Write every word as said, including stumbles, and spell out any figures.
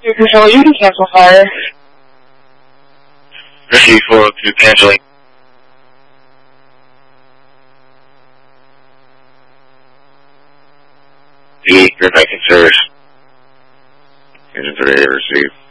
Your control, you can cancel fire. Ready four oh two, canceling. D, you're making service. Engine three, receive.